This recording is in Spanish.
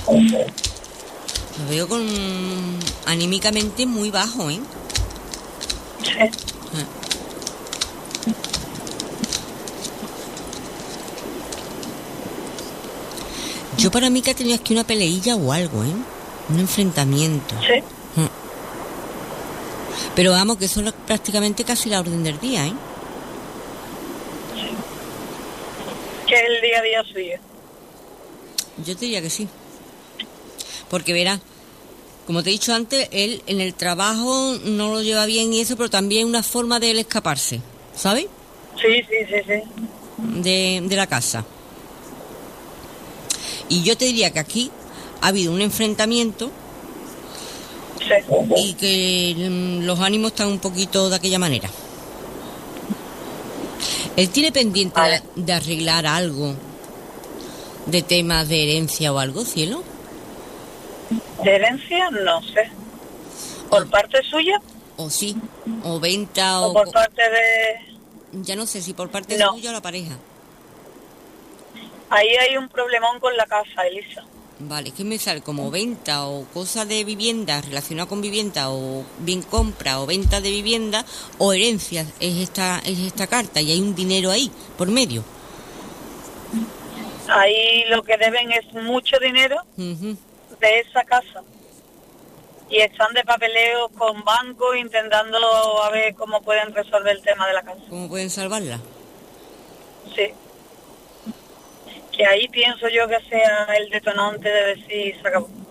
Lo veo anímicamente muy bajo, ¿eh? Sí. Yo para mí que ha tenido aquí una peleilla o algo, ¿eh? Un enfrentamiento. Sí. Pero vamos, que eso es prácticamente casi la orden del día, ¿eh? Que es el día a día suyo. Yo te diría que sí. Porque verás, como te he dicho antes, él en el trabajo no lo lleva bien y eso, pero también una forma de él escaparse, ¿sabes? Sí. De la casa. Y yo te diría que aquí ha habido un enfrentamiento y que los ánimos están un poquito de aquella manera. ¿Él tiene pendiente de arreglar algo de temas de herencia o algo, cielo? ¿De herencia? No sé. ¿Por parte suya? O sí, o venta ¿O por parte de...? Ya no sé si por parte No. suya o la pareja. Ahí hay un problemón con la casa, Elisa. Vale, es que me sale como venta o cosa de vivienda relacionada con vivienda, o bien compra o venta de vivienda o herencias, es esta carta, y hay un dinero ahí por medio. Ahí lo que deben es mucho dinero de esa casa. Y están de papeleo con bancos intentando a ver cómo pueden resolver el tema de la casa. ¿Cómo pueden salvarla? Sí. Que ahí pienso yo que sea el detonante de decir se acabó.